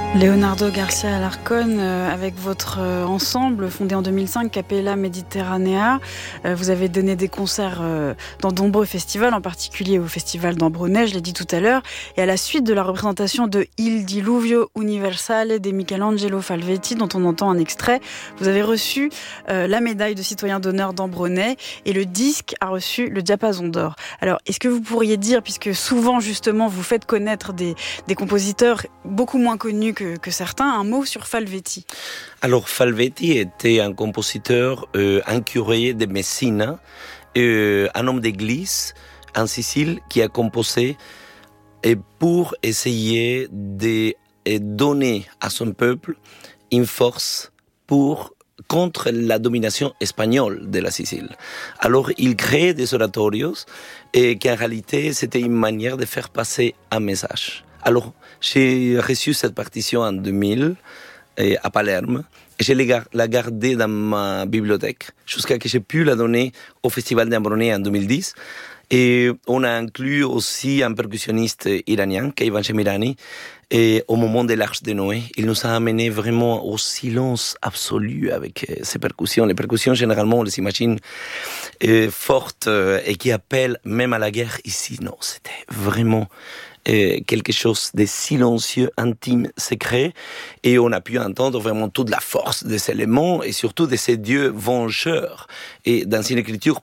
Leonardo Garcia Alarcón, avec votre ensemble fondé en 2005, Capella Mediterranea, vous avez donné des concerts dans de nombreux festivals, en particulier au festival d'Ambronay, je l'ai dit tout à l'heure, et à la suite de la représentation de Il Diluvio Universale de Michelangelo Falvetti, dont on entend un extrait, vous avez reçu la médaille de citoyen d'honneur d'Ambronay, et le disque a reçu le Diapason d'or. Alors, est-ce que vous pourriez dire, puisque souvent justement vous faites connaître des compositeurs beaucoup moins connus que certains, un mot sur Falvetti? Alors Falvetti était un compositeur, un curé de Messina, un homme d'église en Sicile qui a composé pour essayer de donner à son peuple une force contre la domination espagnole de la Sicile. Alors il crée des oratorios et qu'en réalité c'était une manière de faire passer un message. Alors, j'ai reçu cette partition en 2000 à Palerme et je l'ai gardée dans ma bibliothèque jusqu'à ce que j'ai pu la donner au Festival d'Ambronay en 2010. Et on a inclus aussi un percussionniste iranien, Keivan Shemirani, et au moment de l'Arche de Noé, il nous a amené vraiment au silence absolu avec ces percussions. Les percussions, généralement, on les imagine fortes et qui appellent même à la guerre. Ici, non, c'était vraiment quelque chose de silencieux, intime, secret, et on a pu entendre vraiment toute la force de ces éléments et surtout de ces dieux vengeurs. Et dans une écriture,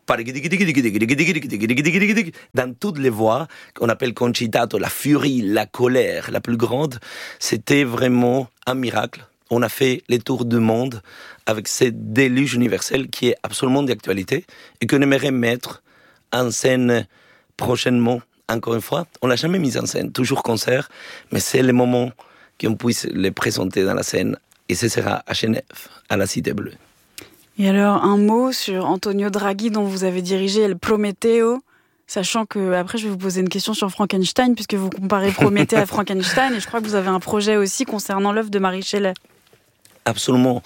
dans toutes les voix qu'on appelle concitato, la furie, la colère, la plus grande, c'était vraiment un miracle. On a fait les tours du monde avec ce déluge universel qui est absolument d'actualité et qu'on aimerait mettre en scène prochainement. Encore une fois, on l'a jamais mis en scène, toujours concert, mais c'est le moment qu'on puisse les présenter dans la scène. Et ce sera à Genève, à la Cité Bleue. Et alors, un mot sur Antonio Draghi, dont vous avez dirigé El Prometeo, sachant que, après, je vais vous poser une question sur Frankenstein, puisque vous comparez Prométhée à Frankenstein, et je crois que vous avez un projet aussi concernant l'œuvre de Marie Shelley. Absolument.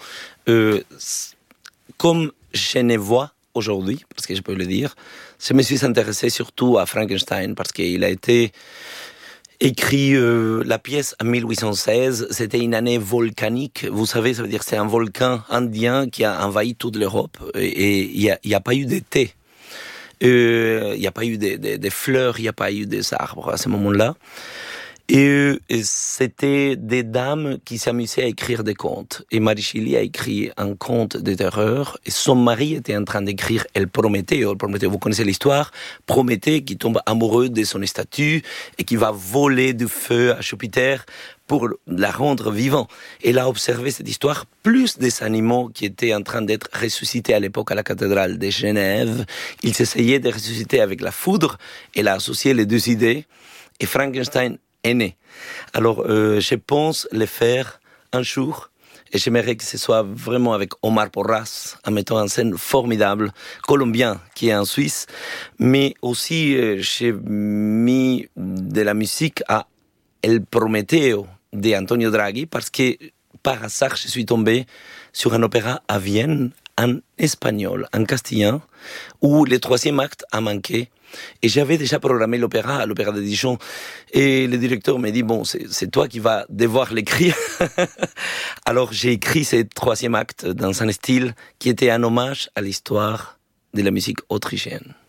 Comme Genevois, aujourd'hui, parce que je peux le dire, je me suis intéressé surtout à Frankenstein, parce qu'il a été écrit la pièce en 1816, c'était une année volcanique, vous savez, ça veut dire que c'est un volcan indien qui a envahi toute l'Europe, et il n'y a pas eu d'été, il n'y a pas eu des fleurs, il n'y a pas eu des arbres à ce moment-là. Et c'était des dames qui s'amusaient à écrire des contes. Et Marie Shelley a écrit un conte de terreur. Et son mari était en train d'écrire El Prometeo. Vous connaissez l'histoire. Prométhée qui tombe amoureux de son statue et qui va voler du feu à Jupiter pour la rendre vivante. Elle a observé cette histoire, plus des animaux qui étaient en train d'être ressuscités à l'époque à la cathédrale de Genève. Ils essayaient de ressusciter avec la foudre. Elle a associé les deux idées. Et Frankenstein est né. Alors, je pense le faire un jour, et j'aimerais que ce soit vraiment avec Omar Porras, un metteur en scène formidable, colombien, qui est en Suisse, mais aussi j'ai mis de la musique à El Prometeo de Antonio Draghi, parce que par hasard, je suis tombé sur un opéra à Vienne, en espagnol, en castillan, où le troisième acte a manqué. Et j'avais déjà programmé l'opéra à l'Opéra de Dijon. Et le directeur m'a dit, bon, c'est toi qui vas devoir l'écrire. Alors j'ai écrit ce troisième acte dans un style qui était un hommage à l'histoire de la musique autrichienne.